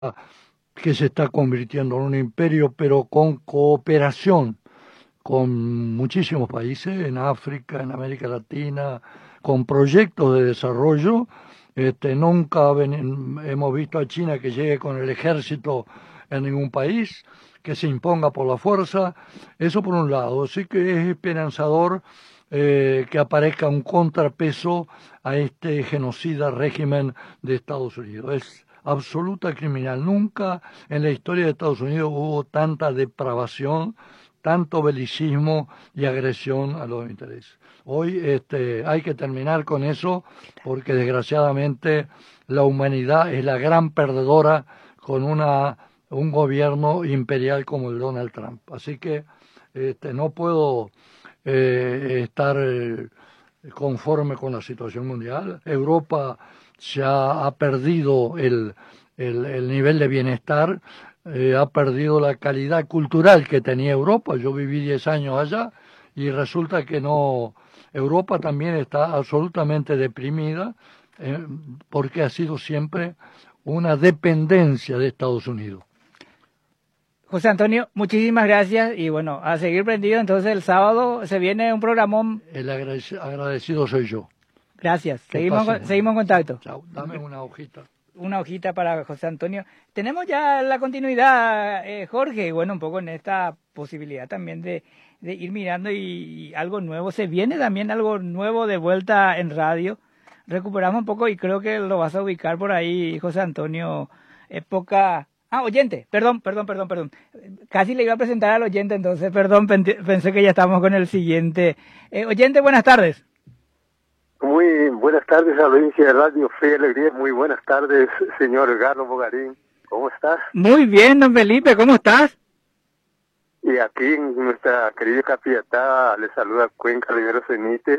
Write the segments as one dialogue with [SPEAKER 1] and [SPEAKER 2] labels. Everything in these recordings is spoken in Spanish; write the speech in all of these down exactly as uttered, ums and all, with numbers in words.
[SPEAKER 1] que se está convirtiendo en un imperio, pero con cooperación con muchísimos países, en África, en América Latina, con proyectos de desarrollo. Este, nunca ven, hemos visto a China que llegue con el ejército en ningún país, que se imponga por la fuerza. Eso por un lado. Sí que es esperanzador eh, que aparezca un contrapeso a este genocida régimen de Estados Unidos. Es absoluta criminal. Nunca en la historia de Estados Unidos hubo tanta depravación, tanto belicismo y agresión a los intereses. Hoy este, hay que terminar con eso porque desgraciadamente la humanidad es la gran perdedora con una, un gobierno imperial como el Donald Trump. Así que este, no puedo eh, estar eh, conforme con la situación mundial. Europa ya ha perdido el, el, el nivel de bienestar. Eh, ha perdido la calidad cultural que tenía Europa. Yo viví diez años allá y resulta que no, Europa también está absolutamente deprimida eh, porque ha sido siempre una dependencia de Estados Unidos.
[SPEAKER 2] José Antonio, muchísimas gracias y bueno, a seguir prendido. Entonces el sábado se viene un programón.
[SPEAKER 1] El agradecido, agradecido soy yo.
[SPEAKER 2] Gracias, seguimos, seguimos en contacto.
[SPEAKER 1] Chao, dame una hojita.
[SPEAKER 2] Una hojita para José Antonio. Tenemos ya la continuidad, eh, Jorge, y bueno, un poco en esta posibilidad también de, de ir mirando y, y algo nuevo. Se viene también algo nuevo de vuelta en radio. Recuperamos un poco y creo que lo vas a ubicar por ahí, José Antonio. Época... Ah, oyente, perdón, perdón, perdón, perdón. Casi le iba a presentar al oyente, entonces, perdón, pensé que ya estábamos con el siguiente. Eh, oyente, buenas tardes.
[SPEAKER 3] Muy buenas tardes, audiencia de Radio Fe y Alegría. Muy buenas tardes, señor Garro Bogarín. ¿Cómo estás?
[SPEAKER 2] Muy bien, don Felipe, ¿cómo estás?
[SPEAKER 3] Y aquí en nuestra querida Capiatá le saluda Cuenca Rivero Benítez.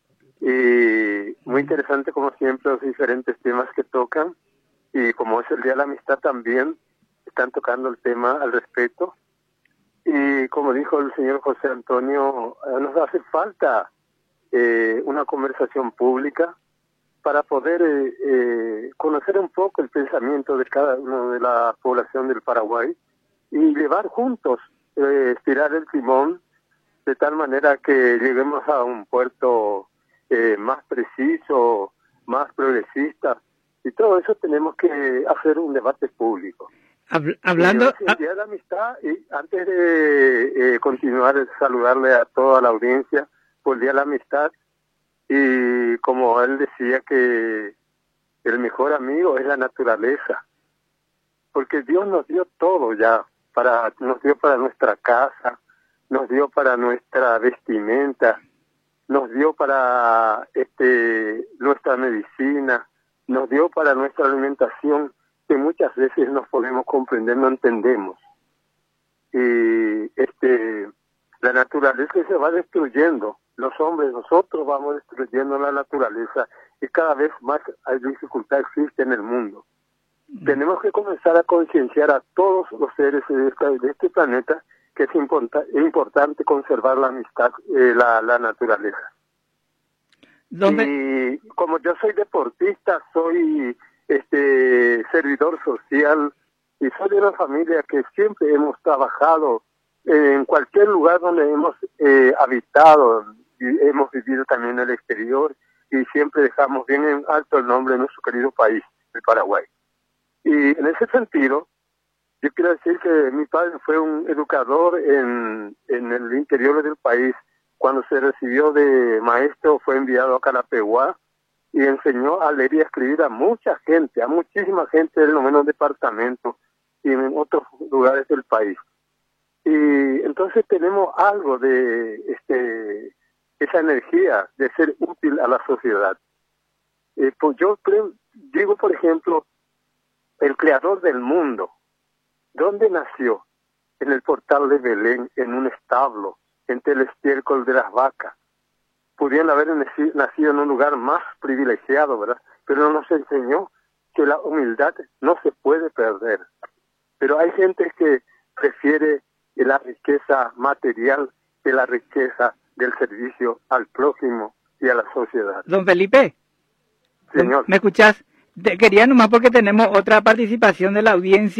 [SPEAKER 3] Y muy interesante, como siempre, los diferentes temas que tocan. Y como es el Día de la Amistad también, están tocando el tema al respecto. Y como dijo el señor José Antonio, nos hace falta Eh, una conversación pública para poder eh, eh, conocer un poco el pensamiento de cada uno de la población del Paraguay y llevar juntos, eh, estirar el timón de tal manera que lleguemos a un puerto eh, más preciso, más progresista, y todo eso tenemos que hacer un debate público.
[SPEAKER 2] Hablando...
[SPEAKER 3] El Día de la Amistad, y antes de eh, continuar, saludarle a toda la audiencia por el Día de la Amistad, y como él decía que el mejor amigo es la naturaleza, porque Dios nos dio todo ya, para nos dio para nuestra casa, nos dio para nuestra vestimenta, nos dio para este nuestra medicina, nos dio para nuestra alimentación, que muchas veces no podemos comprender, no entendemos. Y este la naturaleza se va destruyendo. Los hombres, nosotros vamos destruyendo la naturaleza y cada vez más hay dificultad existe en el mundo. Mm. Tenemos que comenzar a concienciar a todos los seres de, esta, de este planeta que es, importa, es importante conservar la amistad, eh, la, la naturaleza. ¿Dónde? Y como yo soy deportista, soy este servidor social y soy de una familia que siempre hemos trabajado en cualquier lugar donde hemos eh, habitado, y hemos vivido también en el exterior y siempre dejamos bien en alto el nombre de nuestro querido país, el Paraguay. Y en ese sentido, yo quiero decir que mi padre fue un educador en, en el interior del país. Cuando se recibió de maestro fue enviado a Carapeguá y enseñó a leer y a escribir a mucha gente, a muchísima gente del noveno departamento y en otros lugares del país. Y entonces tenemos algo de este esa energía de ser útil a la sociedad. Eh, pues yo creo, digo, por ejemplo, el creador del mundo, ¿dónde nació? En el portal de Belén, en un establo, entre el estiércol de las vacas. Pudieron haber nacido en un lugar más privilegiado, ¿verdad? Pero nos enseñó que la humildad no se puede perder. Pero hay gente que prefiere la riqueza material que la riqueza del servicio al prójimo y a la sociedad.
[SPEAKER 2] Don Felipe,
[SPEAKER 3] señor,
[SPEAKER 2] ¿me escuchás? Te quería nomás porque tenemos otra participación de la audiencia.